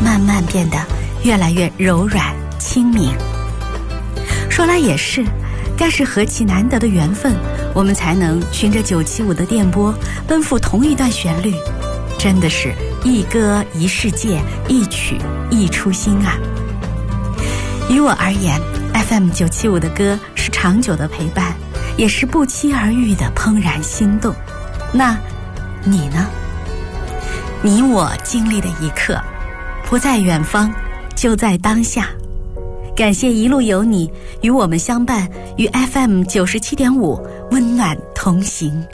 慢慢变得越来越柔软轻明。说来也是，该是何其难得的缘分，我们才能循着975的电波奔赴同一段旋律，真的是一歌一世界，一曲一初心啊。于我而言， FM 975的歌是长久的陪伴，也是不期而遇的怦然心动。那你呢？你我经历的一刻，不在远方，就在当下。感谢一路有你与我们相伴，与 FM 97.5温暖同行。